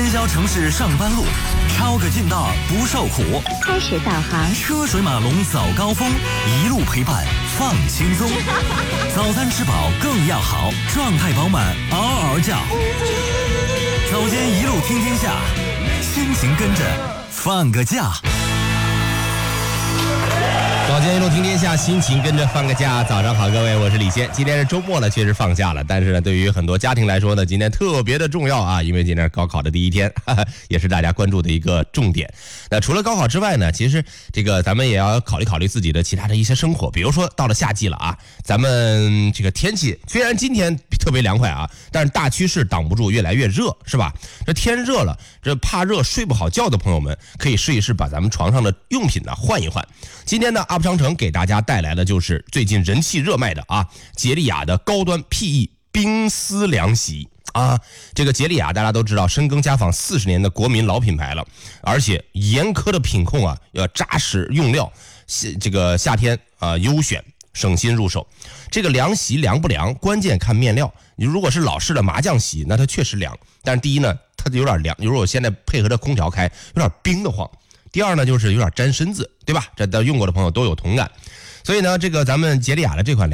喧嚣城市上班路，抄个近道不受苦。 开始导航， 车水马龙早高峰，一路陪伴放轻松。早餐吃饱更要好，状态饱满嗷嗷叫。早间一路听天下，心情跟着放个假。 早间一路听天下，心情跟着放个假。早上好，各位，我是李现。今天是周末了，确实放假了，但是呢，对于很多家庭来说呢，今天特别的重要啊，因为今天是高考的第一天，也是大家关注的一个重点。那除了高考之外呢，其实这个咱们也要考虑自己的其他的一些生活，比如说到了夏季了啊，咱们这个天气虽然今天特别凉快啊，但是大趋势挡不住越来越热，是吧？这天热了，这怕热睡不好觉的朋友们，可以试一试把咱们床上的用品呢换一换。今天呢，UP商城给大家带来的就是最近人气热卖的啊，洁丽雅的高端 PE 冰丝凉席啊。这个洁丽雅大家都知道，深耕家纺40年的国民老品牌了，而且严苛的品控啊，要扎实用料，这个夏天啊优选，省心入手。这个凉席凉不凉，关键看面料。你如果是老式的麻将席，那它确实凉，但是第一呢，它有点凉，如果我现在配合着空调开，有点冰得慌。第二呢，就是有点粘身子，对吧？这用过的朋友都有同感。所以呢，这个咱们洁丽雅的这款